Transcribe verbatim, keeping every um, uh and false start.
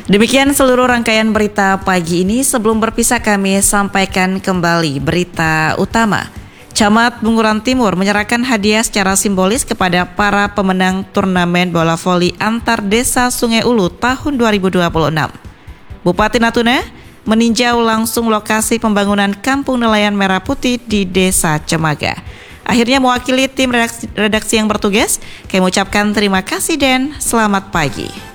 Demikian seluruh rangkaian berita pagi ini. Sebelum berpisah kami sampaikan kembali berita utama. Camat Bunguran Timur menyerahkan hadiah secara simbolis kepada para pemenang turnamen bola voli antar desa Sungai Ulu tahun dua ribu dua puluh enam. Bupati Natuna meninjau langsung lokasi pembangunan Kampung Nelayan Merah Putih di Desa Cemaga. Akhirnya mewakili tim redaksi, redaksi yang bertugas, kami ucapkan terima kasih dan selamat pagi.